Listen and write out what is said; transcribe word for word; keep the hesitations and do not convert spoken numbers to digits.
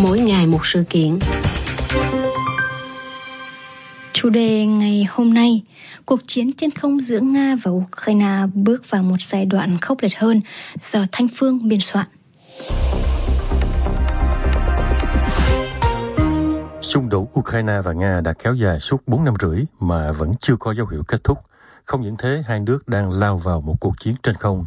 mỗi ngày một sự kiện. Chủ đề ngày hôm nay, cuộc chiến trên không giữa Nga và Ukraine bước vào một giai đoạn khốc liệt hơn do Thanh Phương biên soạn. Xung đột Ukraine và Nga đã kéo dài suốt bốn năm rưỡi mà vẫn chưa có dấu hiệu kết thúc. Không những thế, hai nước đang lao vào một cuộc chiến trên không